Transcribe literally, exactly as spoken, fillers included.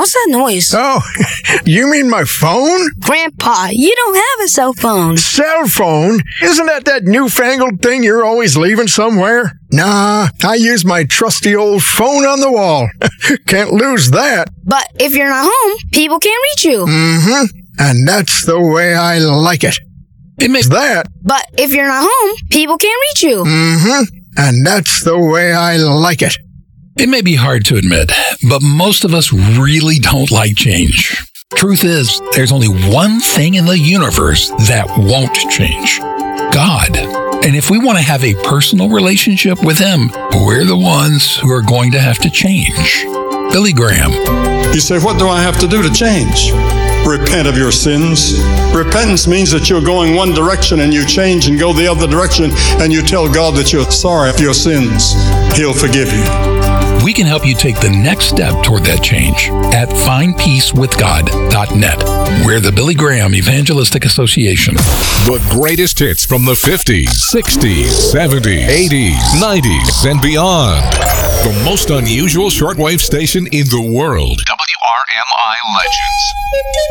What's that noise? Oh, you mean my phone? Grandpa, you don't have a cell phone. Cell phone? Isn't that that newfangled thing you're always leaving somewhere? Nah, I use my trusty old phone on the wall. Can't lose that. But if you're not home, people can't reach you. Mm-hmm. And that's the way I like it. It makes that. But if you're not home, people can't reach you. Mm-hmm. And that's the way I like it. It may be hard to admit, but most of us really don't like change. Truth is, there's only one thing in the universe that won't change: God. And if we want to have a personal relationship with Him, we're the ones who are going to have to change. Billy Graham. You say, what do I have to do to change? Repent of your sins. Repentance means that you're going one direction and you change and go the other direction, and you tell God that you're sorry for your sins. He'll forgive you. We can help you take the next step toward that change at find peace with god dot net. We're the Billy Graham Evangelistic Association. The greatest hits from the fifties, sixties, seventies, eighties, nineties, and beyond. The most unusual shortwave station in the world. W R M I Legends.